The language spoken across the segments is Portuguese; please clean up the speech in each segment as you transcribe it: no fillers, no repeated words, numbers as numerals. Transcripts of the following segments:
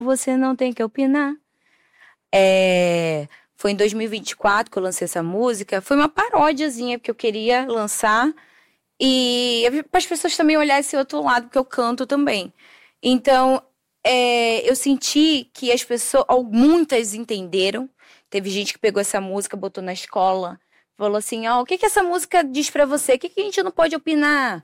você não tem que opinar. Foi em 2024 que eu lancei essa música. Foi uma paródiazinha que eu queria lançar. E para as pessoas também olharem esse outro lado, porque eu canto também. Então, eu senti que as pessoas, muitas entenderam. Teve gente que pegou essa música, botou na escola, falou assim, o que essa música diz pra você? O que a gente não pode opinar?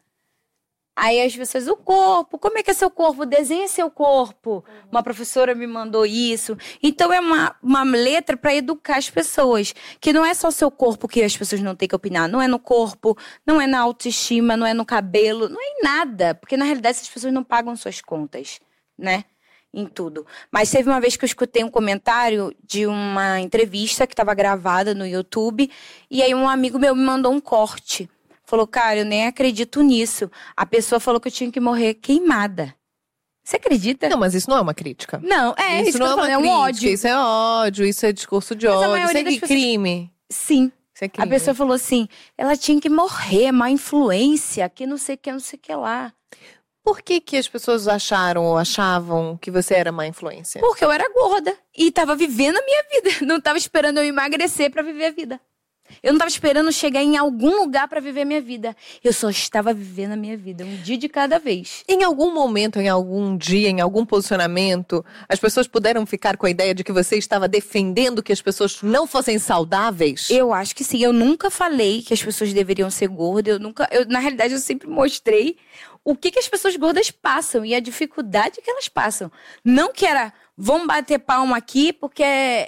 Aí as pessoas, o corpo, como é que é seu corpo? Desenha seu corpo. Uma professora me mandou isso. Então é uma letra para educar as pessoas. Que não é só seu corpo que as pessoas não têm que opinar. Não é no corpo, não é na autoestima, não é no cabelo, não é em nada. Porque na realidade essas pessoas não pagam suas contas, né? Em tudo. Mas teve uma vez que eu escutei um comentário de uma entrevista que estava gravada no YouTube. E aí um amigo meu me mandou um corte. Falou, cara, eu nem acredito nisso. A pessoa falou que eu tinha que morrer queimada. Você acredita? Não, mas isso não é uma crítica. Não, isso não é um ódio. Isso é ódio, isso é discurso de ódio, isso é crime. Sim. Isso é crime. A pessoa falou assim, ela tinha que morrer, má influência, que não sei o que, não sei o que lá. Por que as pessoas acharam ou achavam que você era má influência? Porque eu era gorda e tava vivendo a minha vida. Não tava esperando eu emagrecer pra viver a vida. Eu não estava esperando chegar em algum lugar para viver a minha vida. Eu só estava vivendo a minha vida, um dia de cada vez. Em algum momento, em algum dia, em algum posicionamento, as pessoas puderam ficar com a ideia de que você estava defendendo que as pessoas não fossem saudáveis? Eu acho que sim. Eu nunca falei que as pessoas deveriam ser gordas. Na realidade, eu sempre mostrei o que as pessoas gordas passam e a dificuldade que elas passam. Não que era, vamos bater palma aqui porque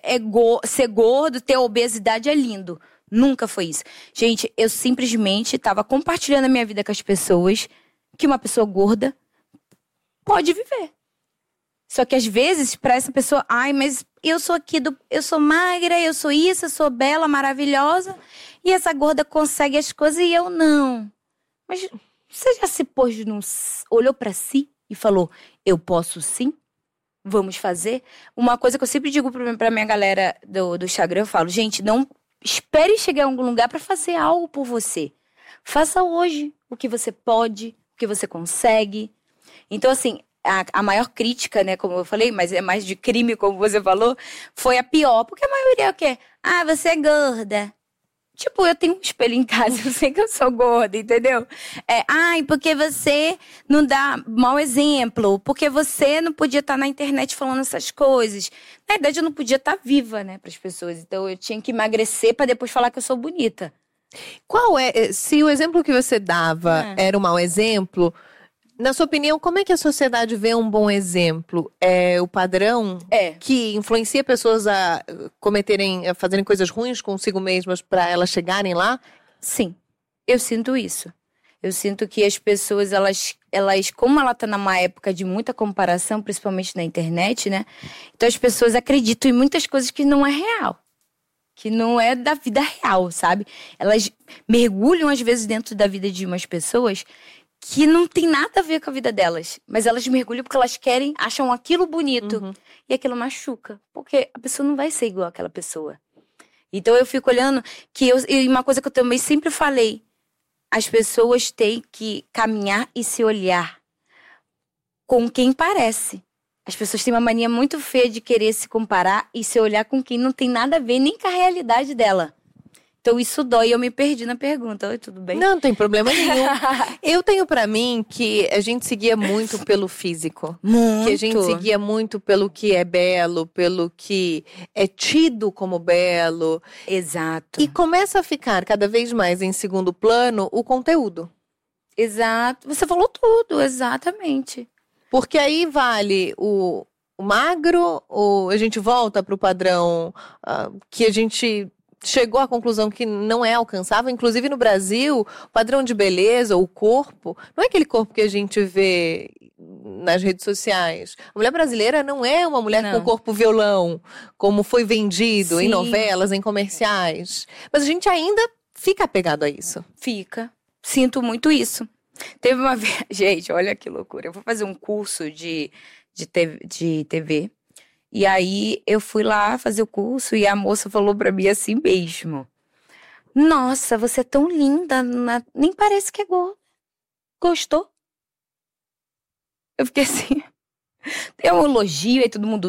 ser gordo, ter obesidade é lindo. Nunca foi isso. Gente, eu simplesmente estava compartilhando a minha vida com as pessoas que uma pessoa gorda pode viver. Só que às vezes, para essa pessoa, mas eu sou magra, eu sou isso, eu sou bela, maravilhosa, e essa gorda consegue as coisas e eu não. Mas você já se olhou para si e falou, eu posso sim? Vamos fazer? Uma coisa que eu sempre digo pra minha galera do Instagram, eu falo, gente, não espere chegar em algum lugar para fazer algo por você. Faça hoje o que você pode, o que você consegue. Então, assim, a maior crítica, né, como eu falei, mas é mais de crime, como você falou, foi a pior. Porque a maioria é o quê? Você é gorda. Tipo, eu tenho um espelho em casa, eu sei que eu sou gorda, entendeu? Porque você não dá mau exemplo, porque você não podia estar na internet falando essas coisas. Na verdade, eu não podia estar viva, né, para as pessoas. Então, eu tinha que emagrecer para depois falar que eu sou bonita. Se o exemplo que você dava era um mau exemplo, na sua opinião, como é que a sociedade vê um bom exemplo? É o padrão que influencia pessoas a fazerem coisas ruins consigo mesmas para elas chegarem lá? Sim, eu sinto isso. Eu sinto que as pessoas, elas como ela tá numa época de muita comparação, principalmente na internet, né? Então as pessoas acreditam em muitas coisas que não é real. Que não é da vida real, sabe? Elas mergulham às vezes dentro da vida de umas pessoas que não tem nada a ver com a vida delas. Mas elas mergulham porque elas acham aquilo bonito. Uhum. E aquilo machuca. Porque a pessoa não vai ser igual àquela pessoa. Então eu fico olhando e uma coisa que eu também sempre falei. As pessoas têm que caminhar e se olhar com quem parece. As pessoas têm uma mania muito feia de querer se comparar e se olhar com quem não tem nada a ver nem com a realidade dela. Então isso dói, eu me perdi na pergunta. Oi, tudo bem? Não tem problema nenhum. Eu tenho pra mim que a gente seguia muito pelo físico. Muito. Que a gente seguia muito pelo que é belo, pelo que é tido como belo. Exato. E começa a ficar cada vez mais em segundo plano o conteúdo. Exato. Você falou tudo, exatamente. Porque aí vale o magro, ou a gente volta pro padrão que a gente chegou à conclusão que não é alcançável. Inclusive no Brasil, o padrão de beleza, o corpo, não é aquele corpo que a gente vê nas redes sociais. A mulher brasileira não é uma mulher com corpo violão, como foi vendido em novelas, em comerciais. Mas a gente ainda fica apegado a isso. Fica. Sinto muito isso. Teve uma vez... Gente, olha que loucura. Eu vou fazer um curso de TV. E aí, eu fui lá fazer o curso e a moça falou pra mim assim mesmo. Nossa, você é tão linda, nem parece que é gorda. Gostou? Eu fiquei assim... Tem um elogio, aí todo mundo